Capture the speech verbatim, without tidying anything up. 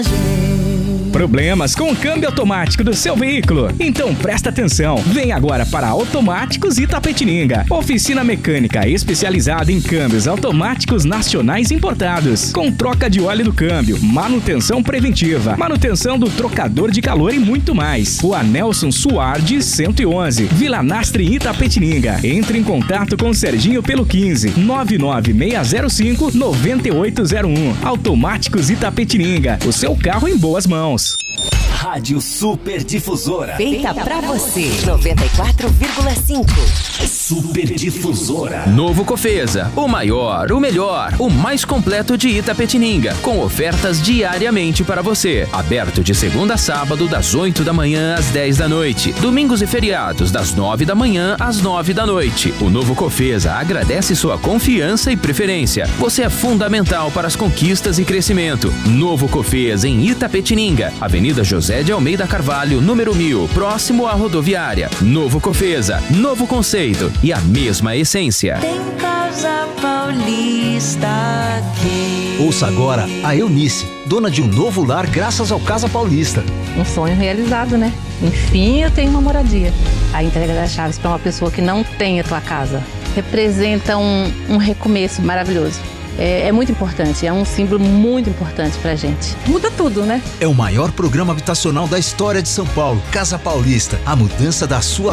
Problemas com o câmbio automático do seu veículo? Então presta atenção. Vem agora para Automáticos Itapetininga. Oficina mecânica especializada em câmbios automáticos nacionais importados. Com troca de óleo do câmbio, manutenção preventiva, manutenção do trocador de calor e muito mais. Rua Nelson Suardi, cento e onze, Vila Nastre, Itapetininga. Entre em contato com o Serginho pelo quinze, nove nove seis zero cinco, nove oito zero um. Automáticos Itapetininga. O seu carro em boas mãos. Rádio Super Difusora. Feita pra você. noventa e quatro vírgula cinco. Super Difusora. Novo Cofesa. O maior, o melhor, o mais completo de Itapetininga. Com ofertas diariamente para você. Aberto de segunda a sábado, das oito da manhã às dez da noite. Domingos e feriados, das nove da manhã às nove da noite. O Novo Cofesa agradece sua confiança e preferência. Você é fundamental para as conquistas e crescimento. Novo Cofesa em Itapetininga. Avenida José de Almeida Carvalho, número mil, próximo à rodoviária. Novo Cofesa, novo conceito e a mesma essência. Tem Casa Paulista aqui. Ouça agora a Eunice, dona de um novo lar graças ao Casa Paulista. Um sonho realizado, né? Enfim, eu tenho uma moradia. A entrega das chaves para uma pessoa que não tem a tua casa representa um, um recomeço maravilhoso. É, é muito importante, é um símbolo muito importante pra gente. Muda tudo, né? É o maior programa habitacional da história de São Paulo. Casa Paulista, a mudança da sua